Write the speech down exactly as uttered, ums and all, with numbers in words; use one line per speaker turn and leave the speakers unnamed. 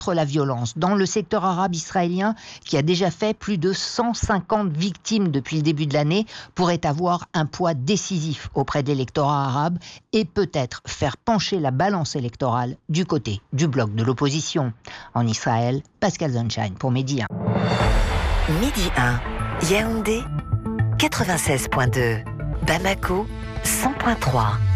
la violence dans le secteur arabe israélien, qui a déjà fait plus de cent cinquante victimes depuis le début de l'année, pourrait avoir un poids décisif auprès de l'électorat arabe et peut-être faire pencher la balance électorale du côté du bloc de l'opposition. En Israël, Pascal Sunshine pour Midi un.
Midi un, Yaoundé, quatre-vingt-seize virgule deux, Bamako, cent virgule trois.